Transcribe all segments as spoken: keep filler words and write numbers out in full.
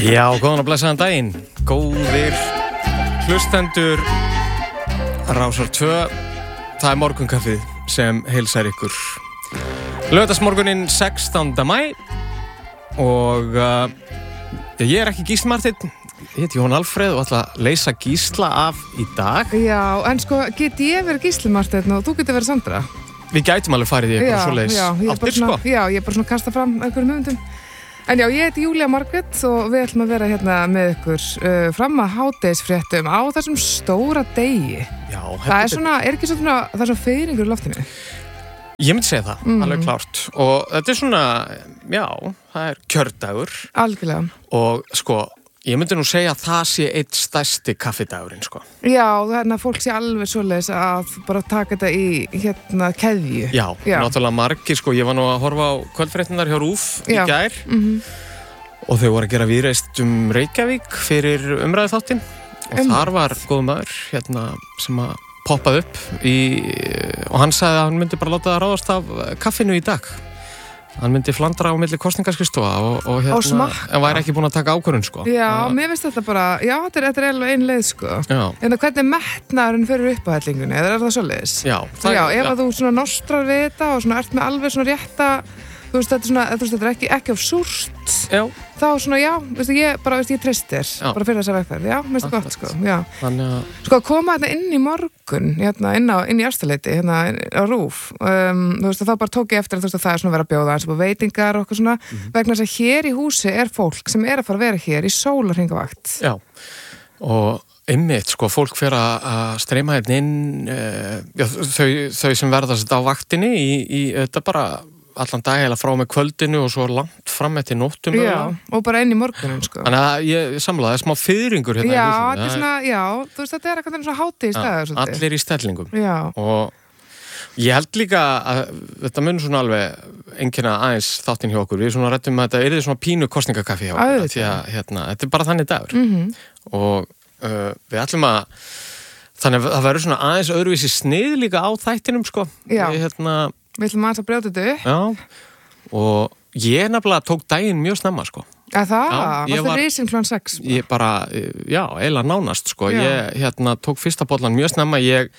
Já, góðan og blessaðan daginn. Góðir hlustendur Rásar tvö. Það er morgunkaffið sem heilsar ykkur. Laugardagsmorguninn sextánda maí og uh, ég er ekki Gísli Marteinn. Ég heiti Jón Alfreð og ætla að leysa Gísla af í dag. Já, en sko, get ég verið Gísli Marteinn og þú getur verið Sandra? Við gætum alveg farið í eitthvað svoleiðis áttir, svona, sko. Já, ég er bara svona að kasta fram einhverjum hugmyndum. En já, ég heiti Júlía Margrét og við ætlum að vera hérna með ykkur uh, fram að hádegisfréttum á þessum stóra degi. Já, það er svona, er ekki svona, það er svona feiringur í loftinu? Ég myndi segja það, mm. alveg klárt. Og þetta er svona, já, það er kjördagur. Algjörlega. Og sko, ég myndi nú segja að það sé eitt stærsti kaffidagurinn, sko. Já, þannig að fólk sé alveg svoleiðis að bara taka þetta í hérna keðju. Já, Já. náttúrulega margir, sko, ég var nú að horfa á kvöldfréttirnar hjá RÚV í Já. gær Mm-hmm. og þau voru að gera víðreist um Reykjavík fyrir umræðu þáttinn og Um. þar var góð maður hérna sem að poppaði upp í, og hann sagði að hann myndi bara láta það ráðast af kaffinu í dag. Hann myndi flandra á milli kosningaskristofa og, og hérna, smakka. en væri ekki búin að taka ákvörðun, sko. Já, að, mér finnst þetta bara, já, þetta er, þetta er eiginlega ein leið, sko. Já. En hvernig metnaðurinn fyrir upp á hellingunni, eða er það svoleiðis? Já. Það, já, ef að þú svona nostrar við þetta og svona ert með alveg svona rétta, þú veist, þetta er svona, þú veist, þetta er ekki, ekki of súrt, Já. þá svona, já, veistu, ég bara, veistu, ég treysti þér, Já. bara fyrir þessa vegferð, já, mér finnst það gott, sko, já. Þannig að, Sko, að koma þetta inn í morgun, hérna, inn, á, inn í Efstaleiti, hérna, á RÚV, um, þú veist, þá bara tók ég eftir að þú veist að það er svona að vera að bjóða eins og veitingar og okkur svona, Mhm. vegna þess að hér í húsi er fólk sem er að fara að vera hér í sólarhringavakt. já, og einmitt, sko, fólk fer að að streyma hérna inn, uh, já, þau, þau sem verðast á vaktinni í, í þetta bara allan dag eða frá með kvöldinu og svo langt fram eftir nóttum. Já, og bara inn í morgunin, sko. Þannig að ég samlaði, það er smá fiðringur hérna Já, í húsinu. þetta er svona, já, þú veist, þetta er eitthvað svona hátíðisdagur, Já, allir í stellingum. Já. Og ég held líka að þetta mun svona alveg einkenna aðeins þáttinn hjá okkur. Við svona rættum að þetta yrði svona pínu kosningakaffi hjá okkur. Auðvitað. Því að hérna, þetta er bara þannig dagur. Mhm. Og uh, við ætlum að, þannig að það verður svona aðeins öðruvísi snið líka á þættinum, sko. Já. Við, hérna, Við ætlum aðeins að brjóta þetta upp. já, og ég nefnilega tók daginn mjög snemma, sko. Að það, Já, ég varstu var- risinn klukkan sex. Ég bara, já, eiginlega nánast, sko. Já. Ég hérna, tók fyrsta bollan mjög snemma. Ég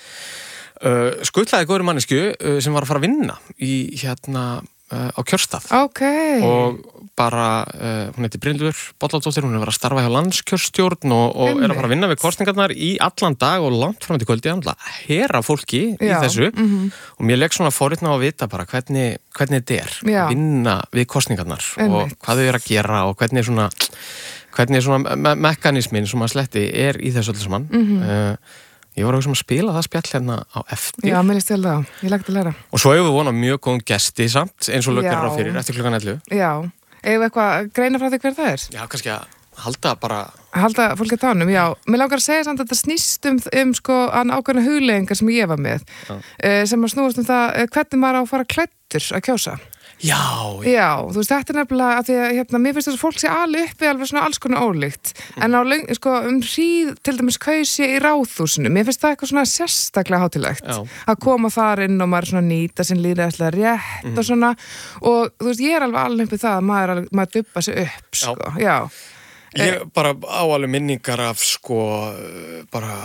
uh, skuttlaði góðri mannesku uh, sem var að fara að vinna í, hérna, uh, á kjörstað. Ok. Og bara, uh, hún heiti Brynlur Bolladóttir, hún er verið að starfa hjá landskjörstjórn og, og er að fara að vinna við kosningarnar í allan dag og langt fram til kvöldi, að hera fólki í Já, þessu. mhm. Og mér legg svona forritna á að vita bara hvernig, hvernig þetta er, Já. að vinna við kosningarnar og Einmitt. hvað þau eru að gera og hvernig svona, hvernig svona me mekanismin sem að sletti er í þessu öllu saman. Mhm. uh, Ég var að hugsa um að spila það spjall hérna á eftir. Já, mér líst vel það. Ég legg til að læra. Og svo hefur við vonað mjög góðum gesti samt, eins og lögger Já. á fyrir eftir klukkan ellefu. Já. Ef eitthvað að greina frá því hver það er? Já, kannski að halda bara... Halda fólki að tánum, já. Mér langar að segja samt að þetta snýst um, um sko, ákveðna hugleiðingar sem ég var með. Já. Uh, sem að snúast um það, uh, hvernig maður á að fara klæddur að kjósa. Já, Já, þú veist, þetta er nefnilega að því að hérna, mér finnst þess að fólk sé alveg uppi alveg svona alls konar ólíkt. En á löng, sko, um hríð, til dæmis kaus ég í Ráðhúsinu. Mér finnst það eitthvað svona sérstaklega hátilegt. Já. Að koma þar inn og maður svona nýta sinn lýðræðislega rétt og svona. Og þú veist, ég er alveg alveg uppið það að maður, er alveg- maður dubba sig upp, sko. Já. ég bara á alveg minningar af sko, bara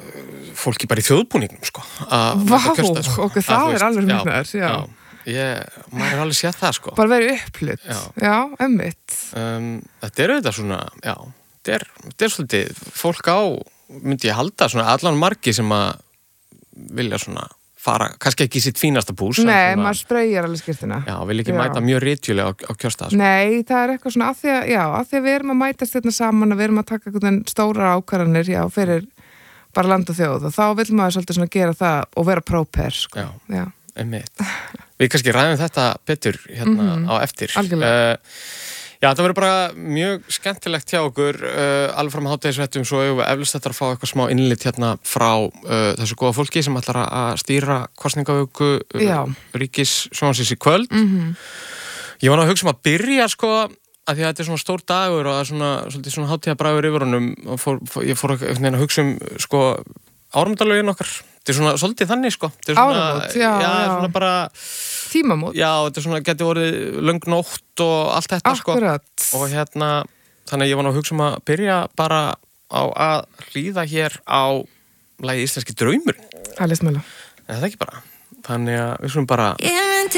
fólki bara í þjóðbúningnum, sko. að Vá, mæta á kjörstað, sko. okkur, Að, það þú er veist, alveg já, minnar, já. Já, ég, maður er alveg séð það, sko. Bara verið upplut. Já. Já, emmitt. Um, þetta er auðvitað svona, já, þetta er, þetta er svolítið, fólk á, myndi ég halda, svona allan margi sem að vilja svona fara, kannski ekki í sitt fínasta pús. en Nei, svona, maður spraujar alveg skirtina. Já, vil ekki Já. mæta mjög ritjulega á, á kjörstað, sko. Nei, það er eitthvað svona að því að, já, að því að við erum að mætast þetta saman og við erum að taka einhvern stóra ákvarðanir, já, fyrir bara land og þjóð og þá vil maður svolítið svona gera það og vera próper, sko. Já. Já. Einmitt. Við kannski ræðum þetta betur hérna Mhm. á eftir. Algjörlega. Uh, já, það verður bara mjög skemmtilegt hjá okkur, uh, alveg fram hádegisvettum, svo hefur við eflust þetta að fá eitthvað smá innlit hérna frá uh, þessu góða fólki sem ætlar að stýra kosningavöku Já. uh, ríkis sjónvarpsins í kvöld. Mhm. Ég var nú að hugsa um að byrja, sko, að því að þetta er svona stór dagur og það er svona, svolítið svona hátíðabragur yfir honum og fór, fór, ég fór að hugsa um, sko, áramótalögin okkar. Þetta er svona svolítið þannig, sko. Þetta er svona, Áramót, já, já. já. Svona bara, Tímamót. já, þetta er svona, geti vorið löng nótt og allt þetta, Akkurat. sko. Og hérna, þannig að ég var nú að hugsa um að byrja bara á að hlýða hér á lagi Íslenski draumur. Það er smöla. Er það ekki bara? Þannig að við skulum bara